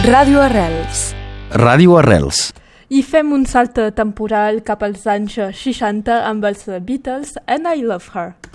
Ràdio Arrels. Ràdio Arrels. I fem un salt temporal cap als anys 60 amb els Beatles and I Love Her.